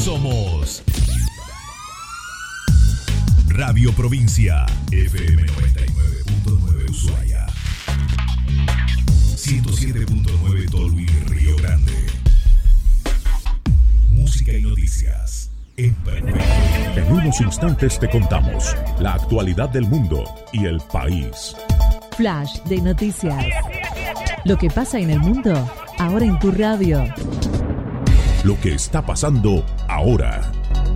Somos Radio Provincia, FM 99.9 Ushuaia, 107.9 Tolwyn, Río Grande. Música y noticias en perfecto. En unos instantes te contamos la actualidad del mundo y el país. Flash de noticias. Lo que pasa en el mundo, ahora en tu radio. Lo que está pasando ahora.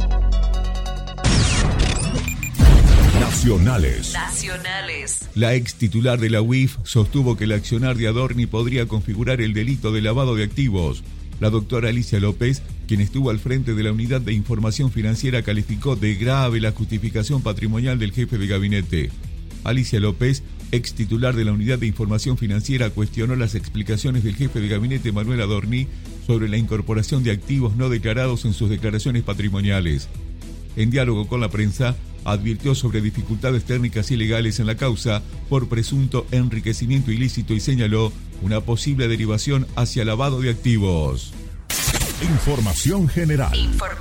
Nacionales. La ex titular de la UIF sostuvo que el accionar de Adorni podría configurar el delito de lavado de activos. La doctora Alicia López, quien estuvo al frente de la Unidad de Información Financiera, calificó de grave la justificación patrimonial del jefe de gabinete. Alicia López, ex titular de la Unidad de Información Financiera, cuestionó las explicaciones del jefe de gabinete Manuel Adorni sobre la incorporación de activos no declarados en sus declaraciones patrimoniales. En diálogo con la prensa, advirtió sobre dificultades técnicas y legales en la causa por presunto enriquecimiento ilícito y señaló una posible derivación hacia lavado de activos. Información general.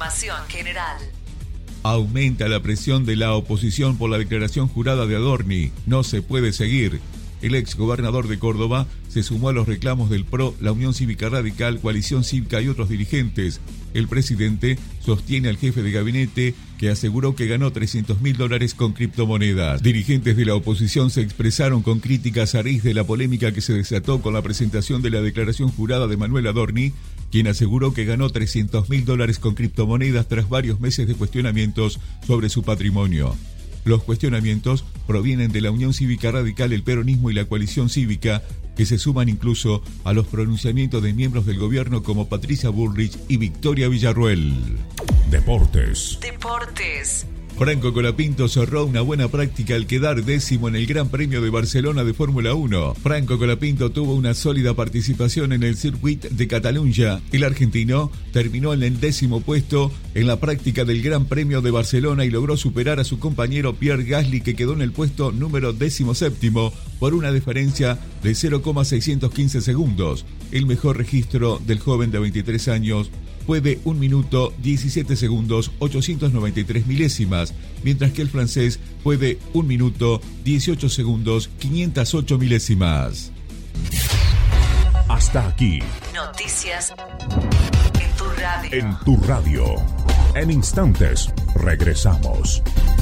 Aumenta la presión de la oposición por la declaración jurada de Adorni. No se puede seguir. El ex gobernador de Córdoba se sumó a los reclamos del PRO, la Unión Cívica Radical, Coalición Cívica y otros dirigentes. El presidente sostiene al jefe de gabinete, que aseguró que ganó $300.000 con criptomonedas. Dirigentes de la oposición se expresaron con críticas a raíz de la polémica que se desató con la presentación de la declaración jurada de Manuel Adorni, quien aseguró que ganó $300.000 con criptomonedas tras varios meses de cuestionamientos sobre su patrimonio. Los cuestionamientos provienen de la Unión Cívica Radical, el peronismo y la Coalición Cívica, que se suman incluso a los pronunciamientos de miembros del gobierno como Patricia Bullrich y Victoria Villarruel. Deportes. Franco Colapinto cerró una buena práctica al quedar décimo en el Gran Premio de Barcelona de Fórmula 1. Franco Colapinto tuvo una sólida participación en el Circuit de Catalunya. El argentino terminó en el 10º puesto en la práctica del Gran Premio de Barcelona y logró superar a su compañero Pierre Gasly, que quedó en el puesto número 17º por una diferencia de 0,615 segundos. El mejor registro del joven de 23 años fue de 1 minuto 17 segundos 893 milésimas, mientras que el francés fue de 1 minuto 18 segundos 508 milésimas. Hasta aquí. Noticias en tu radio. En tu radio. En instantes, regresamos.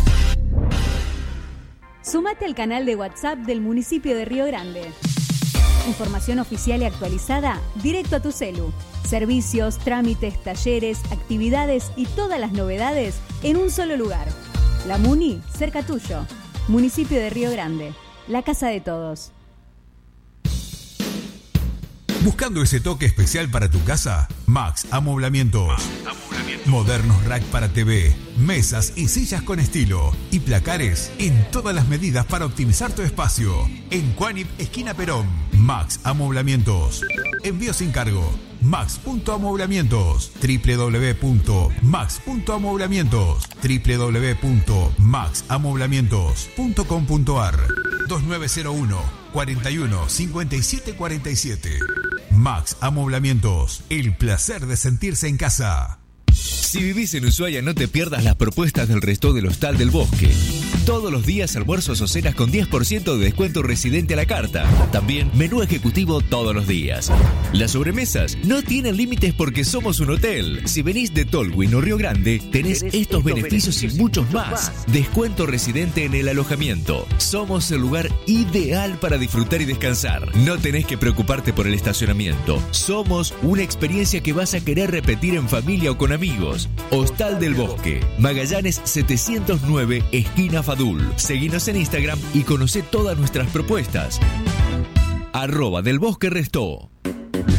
Súmate al canal de WhatsApp del municipio de Río Grande. Información oficial y actualizada directo a tu celu. Servicios, trámites, talleres, actividades y todas las novedades en un solo lugar. La Muni, cerca tuyo. Municipio de Río Grande. La casa de todos. ¿Buscando ese toque especial para tu casa? Max Amoblamientos. Modernos rack para TV, mesas y sillas con estilo y placares en todas las medidas para optimizar tu espacio. En Cuanip, esquina Perón. Max Amoblamientos. Envío sin cargo. Max.amoblamientos. www.max.amoblamientos. www.maxamoblamientos.com.ar. 2901 41 57 47. Max Amoblamientos. El placer de sentirse en casa. Si vivís en Ushuaia, no te pierdas las propuestas del Resto del Hostal del Bosque. Todos los días almuerzos o cenas con 10% de descuento residente a la carta. También menú ejecutivo todos los días. Las sobremesas no tienen límites porque somos un hotel. Si venís de Tolwyn o Río Grande, tenés estos beneficios y muchos más. Descuento residente en el alojamiento. Somos el lugar ideal para disfrutar y descansar. No tenés que preocuparte por el estacionamiento. Somos una experiencia que vas a querer repetir en familia o con amigos. Hostal del Bosque, Magallanes 709, esquina Fadul. Seguinos en Instagram y conocé todas nuestras propuestas. @del Bosque Restó.